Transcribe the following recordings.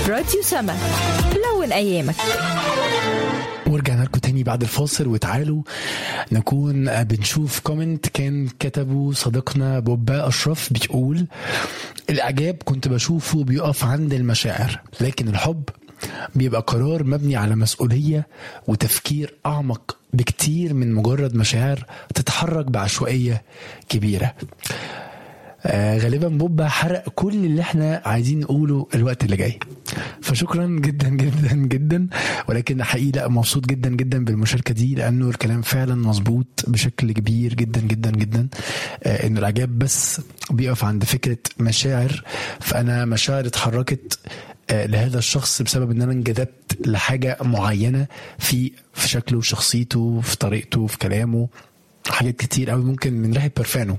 راديو سما، لون أيامك. ورجعنا لكم تاني بعد الفاصل، وتعالوا نكون بنشوف كومنت كان كتبه صديقنا بوبا أشرف. بيقول: الإعجاب كنت بشوفه بيقف عند المشاعر، لكن الحب بيبقى قرار مبني على مسؤولية وتفكير أعمق بكتير من مجرد مشاعر تتحرك بعشوائية كبيرة. غالبا بوبا حرق كل اللي احنا عايزين نقوله الوقت اللي جاي، فشكرا جدا جدا جدا. ولكن حقيقة مبسوط جدا جدا بالمشاركة دي، لأنه الكلام فعلا مظبوط بشكل كبير جدا جدا جدا. إنه الإعجاب بس بيقف عند فكرة مشاعر، فأنا مشاعر اتحركت لهذا الشخص بسبب ان انا انجذبت لحاجة معينة في شكله وشخصيته، في طريقته، في كلامه، حاجات كتير قوي. ممكن من ريحة برفانه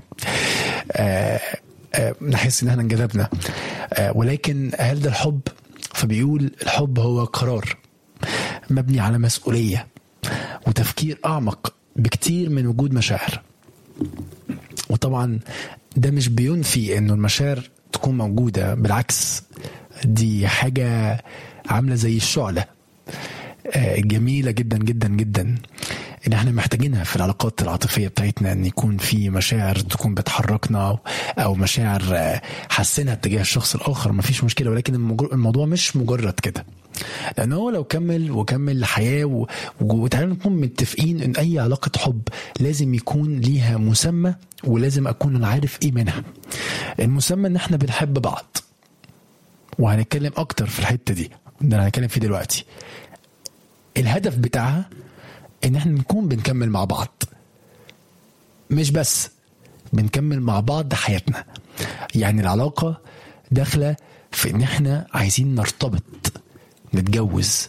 نحس ان احنا انجذبنا. ولكن هل ده الحب؟ فبيقول: الحب هو قرار مبني على مسؤولية وتفكير اعمق بكتير من وجود مشاعر. وطبعا ده مش بينفي انه المشاعر تكون موجودة، بالعكس دي حاجة عاملة زي الشعلة جميلة جدا جدا جدا، ان احنا محتاجينها في العلاقات العاطفية بتاعتنا، ان يكون في مشاعر تكون بتحركنا او مشاعر حسنها تجاه الشخص الاخر، مفيش مشكلة. ولكن الموضوع مش مجرد كده، لانه لو كمل الحياة وتعالوا نكون متفقين ان اي علاقة حب لازم يكون ليها مسمى، ولازم اكون انا عارف ايه منها. المسمى ان احنا بنحب بعض، وهنتكلم اكتر في الحتة دي ده انا هنتكلم فيه دلوقتي. الهدف بتاعها ان احنا نكون بنكمل مع بعض، مش بس بنكمل مع بعض حياتنا. يعني العلاقة داخلة في ان احنا عايزين نرتبط، نتجوز.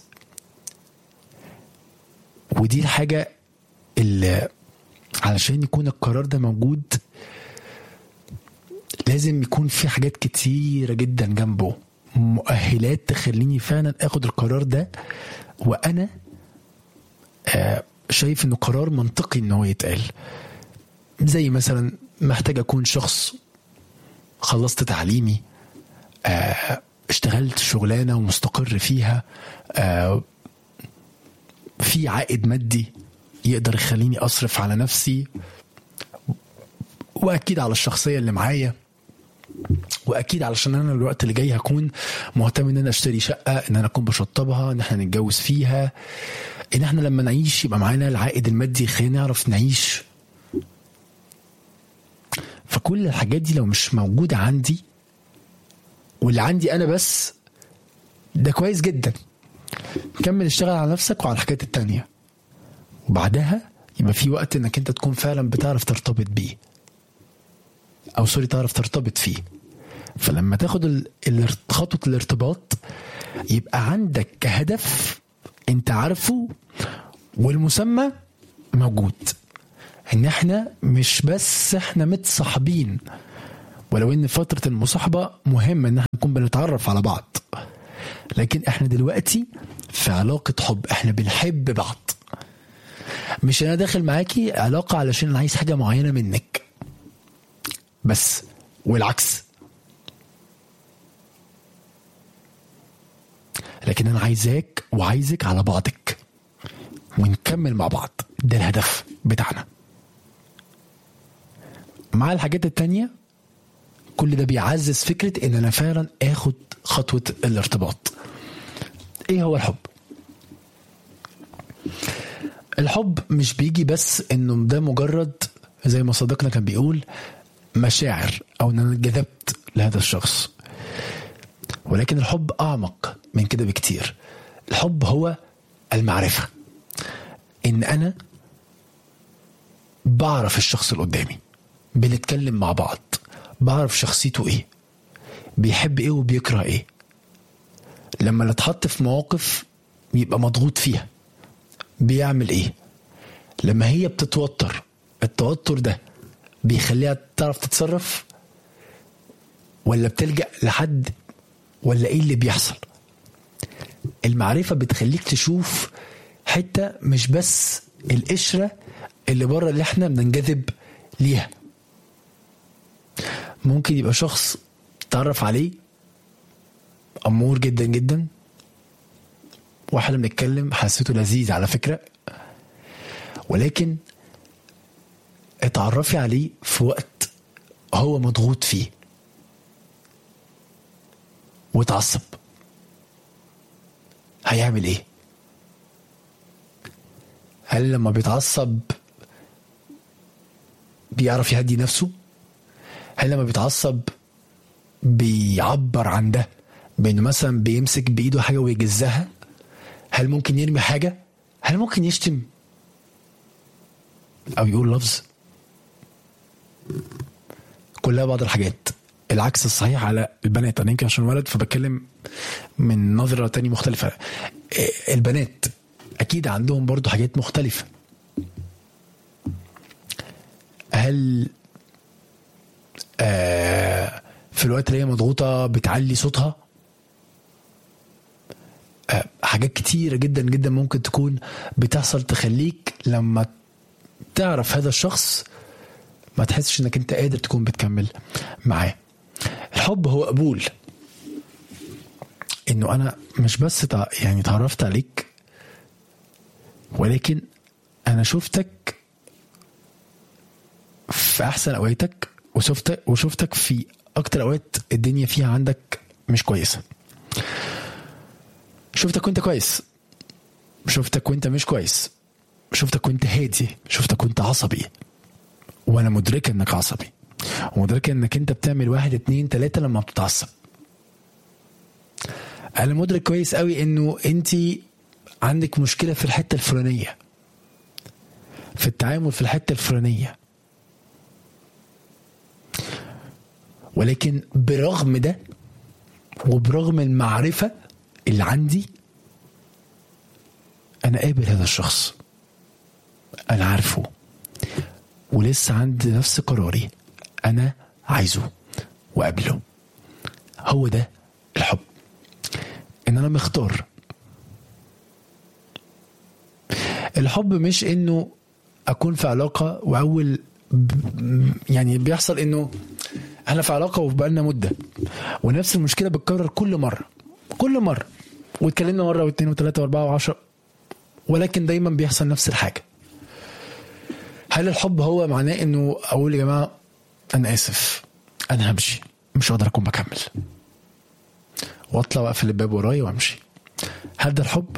ودي الحاجة اللي علشان يكون القرار ده موجود لازم يكون في حاجات كتيرة جدا جنبه، مؤهلات تخليني فعلا اخد القرار ده، وانا شايف انه قرار منطقي انه يتقال. زي مثلا محتاج اكون شخص خلصت تعليمي، اشتغلت شغلانة ومستقر فيها، في عائد مادي يقدر يخليني اصرف على نفسي واكيد على الشخصية اللي معايا، واكيد علشان انا الوقت اللي جاي هكون مهتم ان انا اشتري شقة، ان انا اكون بشطبها، ان احنا نتجوز فيها، ان احنا لما نعيش يبقى معانا العائد المادي خلينا نعرف نعيش. فكل الحاجات دي لو مش موجودة عندي، واللي عندي انا بس، ده كويس جدا. كمل اشتغل على نفسك وعلى الحاجات التانية، وبعدها يبقى في وقت انك انت تكون فعلا بتعرف ترتبط بيه، او تعرف ترتبط فيه. فلما تاخد خطوة الارتباط يبقى عندك هدف انت عارفه، والمسمى موجود، ان احنا مش بس احنا متصاحبين، ولو ان فترة المصاحبة مهمة ان احنا نكون بنتعرف على بعض، لكن احنا دلوقتي في علاقة حب، احنا بنحب بعض. مش انا داخل معاكي علاقة علشان انا عايز حاجة معينة منك بس، والعكس. لكن انا عايزاك وعايزك على بعضك ونكمل مع بعض، ده الهدف بتاعنا. مع الحاجات التانية كل ده بيعزز فكرة ان انا فعلا اخد خطوة الارتباط. ايه هو الحب؟ الحب مش بيجي بس انه ده مجرد زي ما صديقنا كان بيقول مشاعر، او ان انا انجذبت لهذا الشخص، ولكن الحب اعمق من كده بكتير. الحب هو المعرفة، ان انا بعرف الشخص اللي قدامي، بنتكلم مع بعض، بعرف شخصيته ايه، بيحب ايه وبيكره ايه. لما نتحط في مواقف يبقى مضغوط فيها بيعمل ايه، لما هي بتتوتر التوتر ده بيخليها تعرف تتصرف ولا بتلجأ لحد، ولا ايه اللي بيحصل. المعرفة بتخليك تشوف حتة مش بس القشرة اللي بره اللي احنا بننجذب ليها. ممكن يبقى شخص تعرف عليه أمور جدا جدا، واحنا بنتكلم حسيته لذيذ على فكرة، ولكن اتعرفي عليه في وقت هو مضغوط فيه واتعصب، هيعمل ايه؟ هل لما بيتعصب بيعرف يهدي نفسه؟ هل لما بيتعصب بيعبر عن ده بانه مثلا بيمسك بايده حاجه ويجزها؟ هل ممكن يرمي حاجه؟ هل ممكن يشتم او يقول لفظ؟ كلها بعض الحاجات. العكس الصحيح على البنات، انا يمكن عشان ولد فبتكلم من نظره تانية مختلفه. البنات اكيد عندهم برضو حاجات مختلفه. هل في الوقت اللي هي مضغوطه بتعلي صوتها؟ حاجات كتيره جدا جدا ممكن تكون بتحصل تخليك لما تعرف هذا الشخص ما تحسش انك انت قادر تكون بتكمل معاه. الحب هو قبول انه انا مش بس يعني تعرفت عليك، ولكن انا شفتك في احسن اوقاتك وشفتك في اكتر اوقات الدنيا فيها عندك مش كويسة. شفتك وانت كويس، شفتك وانت مش كويس، شفتك وانت هادي، شفتك وانت عصبي، وانا مدركة انك عصبي، ومدركة انك انت بتعمل 1 2 3 لما بتتعصب. انا مدرك كويس قوي انه انت عندك مشكلة في الحتة الفلانية، في التعامل في الحتة الفلانية، ولكن برغم ده وبرغم المعرفة اللي عندي انا قابل هذا الشخص، انا عارفه، ولسه عندي نفس قراري، انا عايزه وقابله. هو ده الحب، ان انا مختار. الحب مش انه اكون في علاقة واول يعني بيحصل انه احنا في علاقة وبقالنا مدة ونفس المشكلة بتكرر كل مرة واتكلمنا مرة واثنين وثلاثة واربعة وعشرة، ولكن دايما بيحصل نفس الحاجة. هل الحب هو معناه انه اقول يا جماعة انا اسف انا همشي مش هقدر اكون بكمل واطلع واقفل الباب ورايا وامشي؟ هل ده الحب؟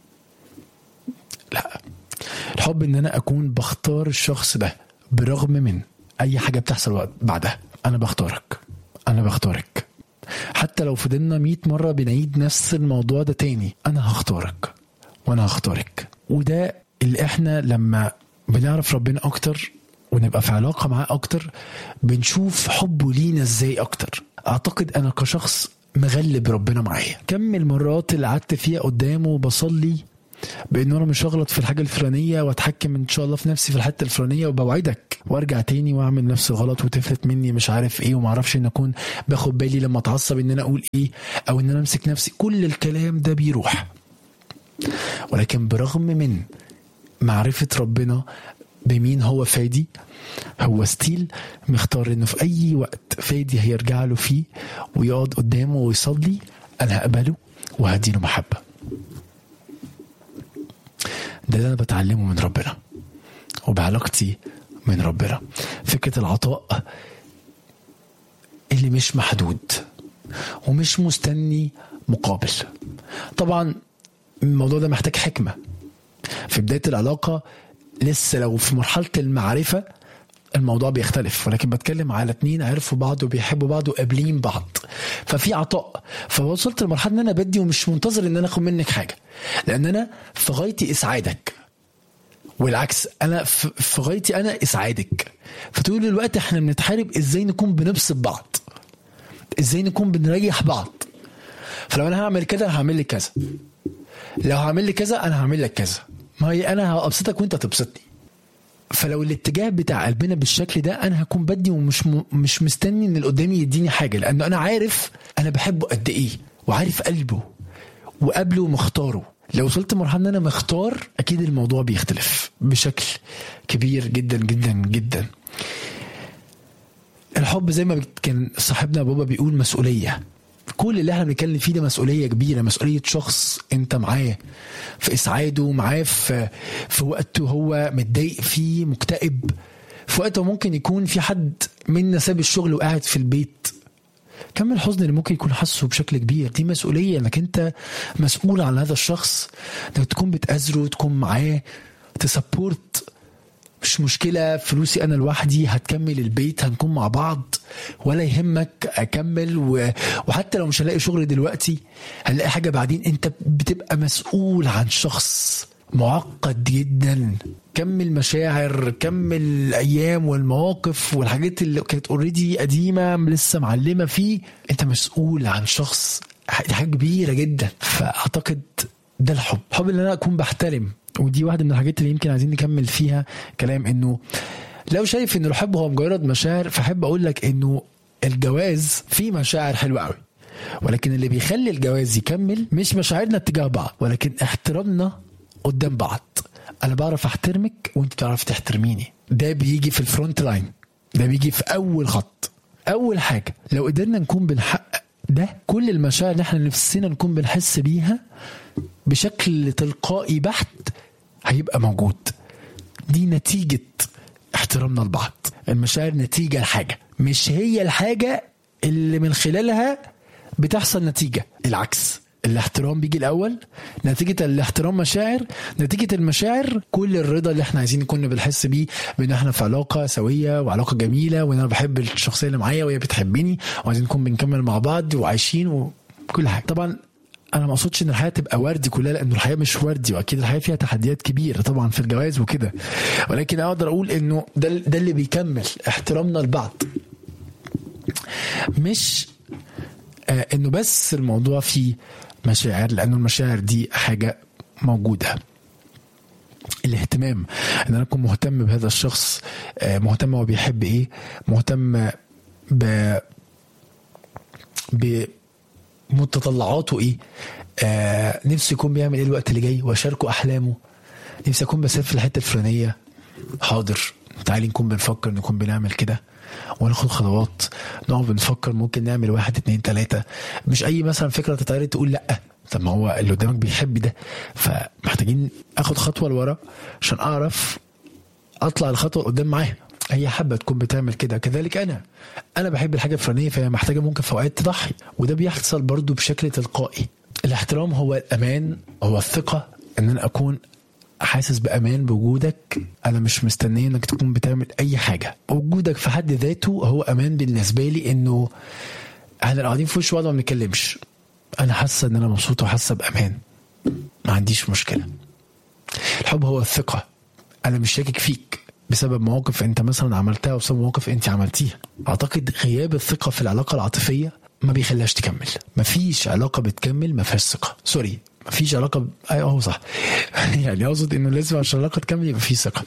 لا. الحب ان انا اكون بختار الشخص ده برغم من اي حاجة بتحصل بعدها. انا بختارك حتى لو فضلنا 100 مرة بنعيد نفس الموضوع ده تاني، انا هختارك وانا هختارك. وده اللي احنا لما بنعرف ربنا اكتر ونبقى في علاقة معاه اكتر بنشوف حبه لينا ازاي اكتر. اعتقد انا كشخص مغلب ربنا معايا. كم المرات اللي قعدت فيها قدامه وبصلي بانه انا مش هغلط في الحاجة الفلانية واتحكم ان شاء الله في نفسي في الحتة الفلانية وبوعدك، وارجع تاني واعمل نفس الغلط وتفلت مني مش عارف ايه، ومعرفش ان اكون باخد بالي لما اتعصب ان انا اقول ايه او ان انا امسك نفسي. كل الكلام ده بيروح، ولكن برغم من معرفة ربنا بمين هو فادي، هو ستيل مختار انه في اي وقت فادي هيرجع له فيه ويقعد قدامه ويصلي، انا هقبله وهديله محبة. ده اللي انا بتعلمه من ربنا وبعلاقتي من ربنا. فكرة العطاء اللي مش محدود ومش مستني مقابل. طبعا الموضوع ده محتاج حكمة في بداية العلاقة، لسه لو في مرحلة المعرفة الموضوع بيختلف، ولكن بتكلم على 2 عرفوا بعض وبيحبوا بعض وقابلين بعض ففي عطاء. فوصلت لمرحلة ان انا بدي ومش منتظر ان انا اخد منك حاجة، لان انا في غايتي اسعادك، والعكس انا في غايتي انا اسعادك. فطول الوقت احنا بنتحارب ازاي نكون بنبسط بعض، ازاي نكون بنريح بعض. فلو انا هعمل كده انا هعمل لك كذا، لو هعمل لك كذا انا هعمل لك كذا، ما هي انا هابسطك وانت تبسطني. فلو الاتجاه بتاع قلبنا بالشكل ده انا هكون بدي ومش مستني ان اللي قدامي يديني حاجه، لانه انا عارف انا بحبه قد ايه وعارف قلبه وقبله ومختاره. لو وصلت مرحله ان انا مختار اكيد الموضوع بيختلف بشكل كبير جدا جدا جدا. الحب زي ما كان صاحبنا بابا بيقول مسؤوليه، كل اللي احنا بنتكلم فيه ده مسؤولية كبيرة، مسؤولية شخص انت معاه في اسعاده، معاه في وقته هو متضايق فيه مكتئب، في وقته ممكن يكون في حد منا ساب الشغل وقاعد في البيت. كم الحزن اللي ممكن يكون حاسه بشكل كبير. دي مسؤولية انك انت مسؤول عن هذا الشخص، انك تكون بتأزره، تكون معاه، تسبورت. مش مشكلة فلوسي أنا لوحدي، هتكمل البيت، هنكون مع بعض، ولا يهمك أكمل. وحتى لو مش هلاقي شغل دلوقتي هنلاقي حاجة بعدين. أنت بتبقى مسؤول عن شخص معقد جدا. كمل مشاعر، كمل الأيام والمواقف والحاجات اللي كانت اوريدي قديمة لسه معلمة فيه. أنت مسؤول عن شخص، دي حاجة كبيرة جدا. فأعتقد ده الحب اللي أنا أكون بحترم. ودي واحدة من الحاجات اللي يمكن عايزين نكمل فيها كلام، انه لو شايف انه الحب هو مجرد مشاعر، فحب اقول لك انه الجواز فيه مشاعر حلوة قوي، ولكن اللي بيخلي الجواز يكمل مش مشاعرنا اتجاه بعض، ولكن احترامنا قدام بعض. انا بعرف احترمك وانت بتعرف تحترميني. ده بيجي في الفرونت لاين، ده بيجي في اول خط. اول حاجة لو قدرنا نكون بنحقق ده، كل المشاعر اللي احنا نفسنا نكون بنحس بيها بشكل تلقائي بحت هيبقى موجود. دي نتيجة احترامنا لبعض. المشاعر نتيجة الحاجة، مش هي الحاجة اللي من خلالها بتحصل نتيجة. العكس، الاحترام بيجي الأول، نتيجة الاحترام مشاعر، نتيجة المشاعر كل الرضا اللي احنا عايزين نكون بنحس بيه، بان احنا في علاقة سوية وعلاقة جميلة، وان انا بحب الشخصية اللي معايا وهي بتحبني، وعايزين نكون بنكمل مع بعض وعايشين وكل حاجة. طبعا انا ما اقصدش ان الحياه تبقى وردي كلها، لانه الحياه مش وردي، واكيد الحياه فيها تحديات كبيره طبعا في الجواز وكده، ولكن اقدر اقول انه ده اللي بيكمل احترامنا لبعض. مش انه بس الموضوع فيه مشاعر، لانه المشاعر دي حاجه موجوده. الاهتمام، ان انا اكون مهتم بهذا الشخص، مهتم هو بيحب ايه، مهتم متطلعاته ايه، نفسي يكون بيعمل ايه الوقت اللي جاي، واشاركه احلامه. نفسي اكون بسافر في الحته الفلانيه، حاضر تعالي نكون بنفكر نكون بنعمل كده، وناخد خطوات، نقعد بنفكر ممكن نعمل 1 2 3. مش اي مثلا فكره تتعرض تقول لا، طب ما هو اللي قدامك بيحب ده، فمحتاجين اخد خطوه لورا عشان اعرف اطلع الخطوه قدام معاها. هي حابه تكون بتعمل كده، كذلك انا بحب الحاجه الفلانيه، فهي محتاجه ممكن في اوقات تضحي، وده بيحصل برضو بشكل تلقائي. الاحترام هو الامان، هو الثقه، ان انا اكون حاسس بامان بوجودك. انا مش مستني انك تكون بتعمل اي حاجه، وجودك في حد ذاته هو امان بالنسبه لي. انه احنا قاعدين في وش بعض ما بنتكلمش، انا حاسه ان انا مبسوطه وحاسه بامان، ما عنديش مشكله. الحب هو الثقه، انا مش شاكك فيك بسبب مواقف انت مثلا عملتها وبسبب مواقف انت عملتيها. اعتقد غياب الثقه في العلاقه العاطفيه ما بيخليهاش تكمل. مفيش علاقه بتكمل ما فيهاش ثقه. سوري، مفيش علاقه ايوه صح يعني اقصد انه لازم عشان العلاقه تكمل يبقى في ثقه.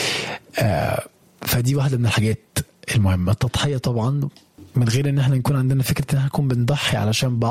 فدي واحده من الحاجات المهمه. التضحيه طبعا، من غير ان احنا نكون عندنا فكره ان احنا نكون بنضحي علشان بعض.